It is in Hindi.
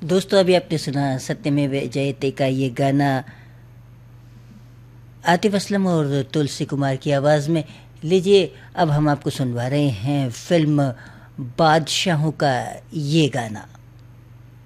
दोस्तों, अभी आपने सुना सत्यमेव जयते का ये गाना आतिफ असलम और तुलसी कुमार की आवाज़ में। लीजिए, अब हम आपको सुनवा रहे हैं फिल्म बादशाहों का ये गाना।